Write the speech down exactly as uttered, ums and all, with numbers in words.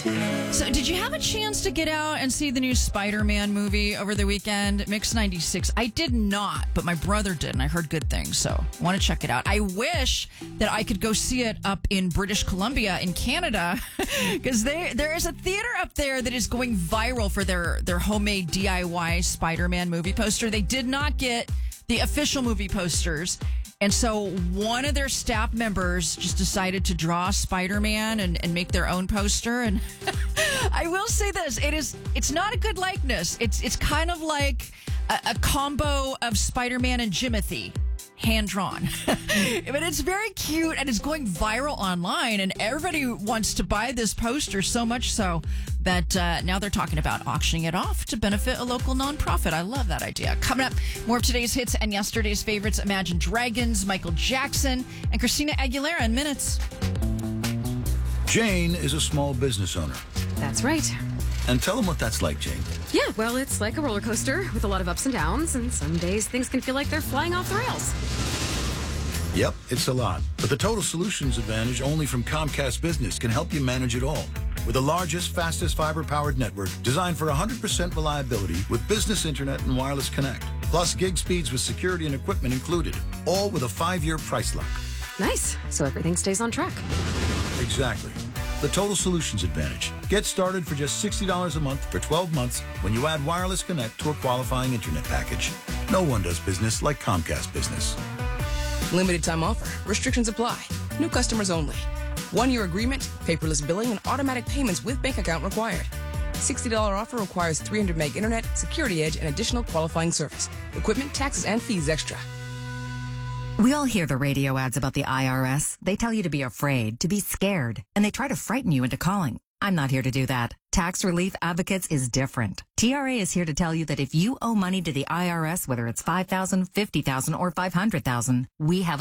So, did you have a chance to get out and see the new Spider-Man movie over the weekend? Mix ninety-six. I did not, but my brother did, and I heard good things, so I want to check it out. I wish that I could go see it up in British Columbia in Canada, because there is a theater up there that is going viral for their, their homemade D I Y Spider-Man movie poster. They did not get the official movie posters. And so one of their staff members just decided to draw Spider-Man and, and make their own poster. And I will say this, it is, it's not a good likeness. It's, it's kind of like a, a combo of Spider-Man and Jimothy, hand-drawn. But it's very cute, and it's going viral online, and everybody wants to buy this poster, so much so that uh, now they're talking about auctioning it off to benefit a local nonprofit. I love that idea. Coming up, more of today's hits and yesterday's favorites. Imagine Dragons, Michael Jackson, and Christina Aguilera in minutes. Jane is a small business owner. That's right. And tell them what that's like, Jane. Yeah, well, it's like a roller coaster with a lot of ups and downs, and some days things can feel like they're flying off the rails. Yep, it's a lot. But the Total Solutions Advantage only from Comcast Business can help you manage it all. With the largest, fastest fiber-powered network designed for one hundred percent reliability with business internet and wireless connect. Plus gig speeds with security and equipment included. All with a five-year price lock. Nice. So everything stays on track. Exactly. The Total Solutions Advantage. Get started for just sixty dollars a month for twelve months when you add wireless connect to a qualifying internet package. No one does business like Comcast Business. Limited time offer. Restrictions apply. New customers only. One-year agreement, paperless billing, and automatic payments with bank account required. sixty dollars offer requires three hundred meg internet, security edge, and additional qualifying service. Equipment, taxes, and fees extra. We all hear the radio ads about the I R S. They tell you to be afraid, to be scared, and they try to frighten you into calling. I'm not here to do that. Tax Relief Advocates is different. T R A is here to tell you that if you owe money to the I R S, whether it's five thousand dollars, fifty thousand dollars, or five hundred thousand dollars, we have a